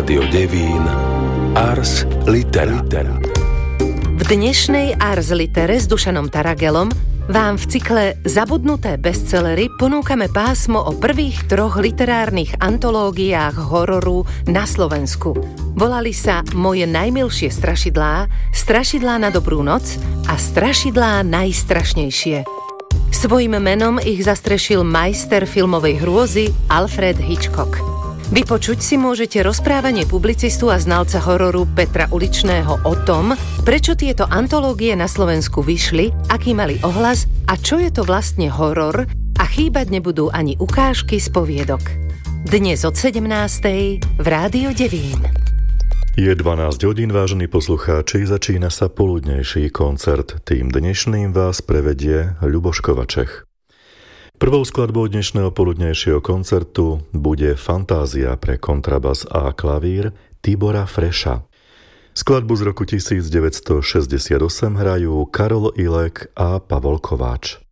Rádio Devín Ars Litera. V dnešnej Ars Litere s Dušanom Taragelom vám v cykle Zabudnuté bestsellery ponúkame pásmo o prvých 3 literárnych antológiách hororu na Slovensku. Volali sa Moje najmilšie strašidlá, Strašidlá na dobrú noc a Strašidlá najstrašnejšie. Svojím menom ich zastrešil majster filmovej hrôzy Alfred Hitchcock. Vypočuť si môžete rozprávanie publicistu a znalca hororu Petra Uličného o tom, prečo tieto antológie na Slovensku vyšli, aký mali ohlas a čo je to vlastne horor, a chýbať nebudú ani ukážky z poviedok. Dnes od 17:00 v Rádiu Devín. Je 12 hodín, vážení poslucháči, začína sa poludnejší koncert. Tým dnešným vás prevedie Ľuboš Kovačech. Prvou skladbou dnešného poludnejšieho koncertu bude Fantázia pre kontrabas a klavír Tibora Freša. Skladbu z roku 1968 hrajú Karol Ilek a Pavol Kováč.